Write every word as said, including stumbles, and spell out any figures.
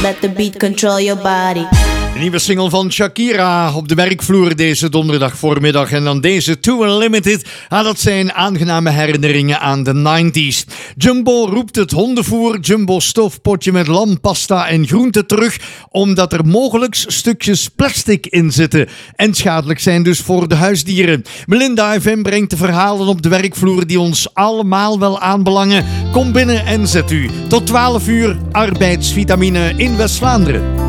Let the beat control your body. Een nieuwe single van Shakira op de werkvloer deze donderdag voormiddag. En dan deze Too Unlimited. Ah, dat zijn aangename herinneringen aan de negentig. Jumbo roept het hondenvoer, Jumbo stoofpotje met lam, pasta en groenten terug, omdat er mogelijk stukjes plastic in zitten en schadelijk zijn dus voor de huisdieren. Melinda F M brengt de verhalen op de werkvloer die ons allemaal wel aanbelangen. Kom binnen en zet u tot twaalf uur arbeidsvitamine in West-Vlaanderen.